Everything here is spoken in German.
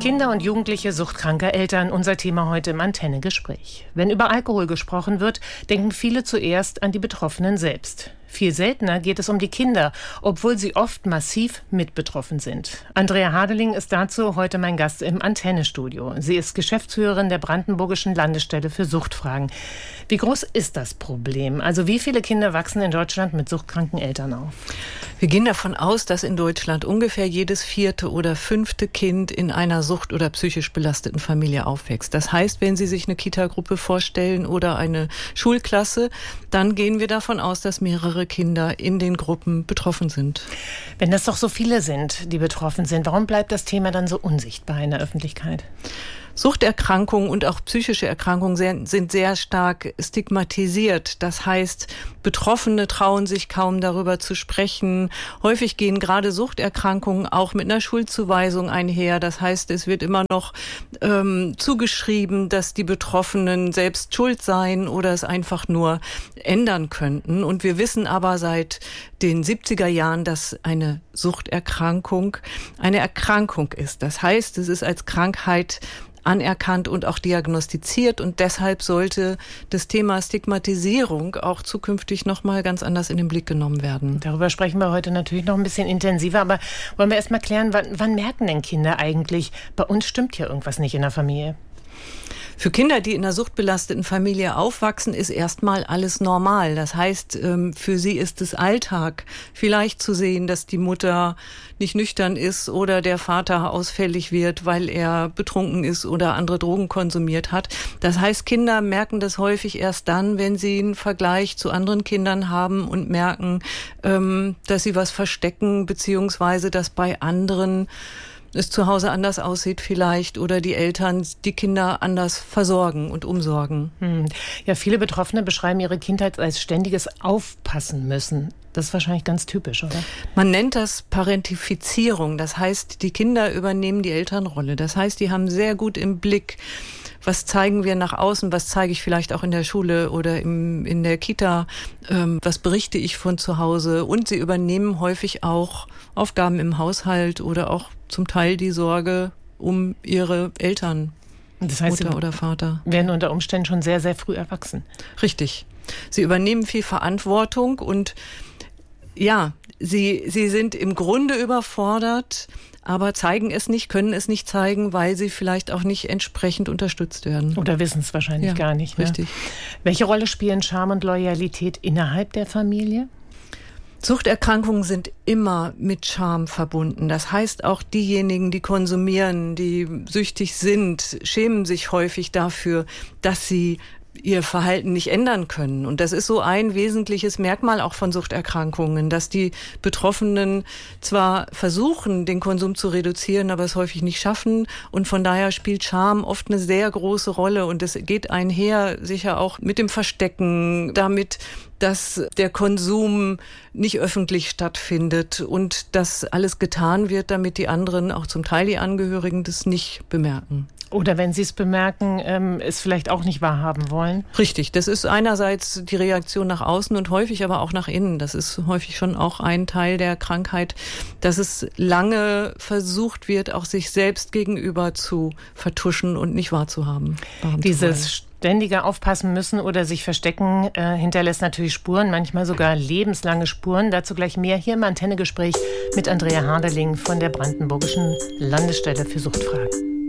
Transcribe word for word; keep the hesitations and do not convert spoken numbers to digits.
Kinder und Jugendliche suchtkranker Eltern, unser Thema heute im Antenne-Gespräch. Wenn über Alkohol gesprochen wird, denken viele zuerst an die Betroffenen selbst. Viel seltener geht es um die Kinder, obwohl sie oft massiv mitbetroffen sind. Andrea Hadeling ist dazu heute mein Gast im Antenne-Studio. Sie ist Geschäftsführerin der Brandenburgischen Landesstelle für Suchtfragen. Wie groß ist das Problem? Also wie viele Kinder wachsen in Deutschland mit suchtkranken Eltern auf? Wir gehen davon aus, dass in Deutschland ungefähr jedes vierte oder fünfte Kind in einer sucht- oder psychisch belasteten Familie aufwächst. Das heißt, wenn Sie sich eine Kita-Gruppe vorstellen oder eine Schulklasse, dann gehen wir davon aus, dass mehrere Kinder in den Gruppen betroffen sind. Wenn das doch so viele sind, die betroffen sind, warum bleibt das Thema dann so unsichtbar in der Öffentlichkeit? Suchterkrankungen und auch psychische Erkrankungen sehr, sind sehr stark stigmatisiert. Das heißt, Betroffene trauen sich kaum darüber zu sprechen. Häufig gehen gerade Suchterkrankungen auch mit einer Schuldzuweisung einher. Das heißt, es wird immer noch ähm, zugeschrieben, dass die Betroffenen selbst schuld seien oder es einfach nur ändern könnten. Und wir wissen aber seit den siebziger Jahren, dass eine Suchterkrankung eine Erkrankung ist. Das heißt, es ist als Krankheit anerkannt und auch diagnostiziert, und deshalb sollte das Thema Stigmatisierung auch zukünftig noch mal ganz anders in den Blick genommen werden. Darüber sprechen wir heute natürlich noch ein bisschen intensiver, aber wollen wir erst mal klären, wann, wann merken denn Kinder eigentlich, bei uns stimmt hier irgendwas nicht in der Familie? Für Kinder, die in einer suchtbelasteten Familie aufwachsen, ist erstmal alles normal. Das heißt, für sie ist es Alltag, vielleicht zu sehen, dass die Mutter nicht nüchtern ist oder der Vater ausfällig wird, weil er betrunken ist oder andere Drogen konsumiert hat. Das heißt, Kinder merken das häufig erst dann, wenn sie einen Vergleich zu anderen Kindern haben und merken, dass sie was verstecken, beziehungsweise dass bei anderen es zu Hause anders aussieht vielleicht oder die Eltern die Kinder anders versorgen und umsorgen. Hm. Ja, viele Betroffene beschreiben ihre Kindheit als ständiges Aufpassen müssen. Das ist wahrscheinlich ganz typisch, oder? Man nennt das Parentifizierung. Das heißt, die Kinder übernehmen die Elternrolle. Das heißt, die haben sehr gut im Blick, was zeigen wir nach außen, was zeige ich vielleicht auch in der Schule oder im, in der Kita, ähm, was berichte ich von zu Hause. Und sie übernehmen häufig auch Aufgaben im Haushalt oder auch zum Teil die Sorge um ihre Eltern, das heißt, Mutter oder Vater. Werden unter Umständen schon sehr, sehr früh erwachsen. Richtig. Sie übernehmen viel Verantwortung und ja, sie, sie sind im Grunde überfordert, aber zeigen es nicht, können es nicht zeigen, weil sie vielleicht auch nicht entsprechend unterstützt werden. Oder wissen es wahrscheinlich ja, gar nicht. Richtig. Ne? Welche Rolle spielen Scham und Loyalität innerhalb der Familie? Suchterkrankungen sind immer mit Scham verbunden. Das heißt, auch diejenigen, die konsumieren, die süchtig sind, schämen sich häufig dafür, dass sie ihr Verhalten nicht ändern können. Und das ist so ein wesentliches Merkmal auch von Suchterkrankungen, dass die Betroffenen zwar versuchen, den Konsum zu reduzieren, aber es häufig nicht schaffen. Und von daher spielt Scham oft eine sehr große Rolle. Und es geht einher sicher auch mit dem Verstecken, damit, dass der Konsum nicht öffentlich stattfindet und dass alles getan wird, damit die anderen, auch zum Teil die Angehörigen, das nicht bemerken. Oder wenn sie es bemerken, ähm, es vielleicht auch nicht wahrhaben wollen. Richtig, das ist einerseits die Reaktion nach außen und häufig aber auch nach innen. Das ist häufig schon auch ein Teil der Krankheit, dass es lange versucht wird, auch sich selbst gegenüber zu vertuschen und nicht wahrzuhaben. Dieses ständige Aufpassen müssen oder sich verstecken äh, hinterlässt natürlich Spuren, manchmal sogar lebenslange Spuren. Dazu gleich mehr hier im Antenne-Gespräch mit Andrea Hadeling von der Brandenburgischen Landesstelle für Suchtfragen.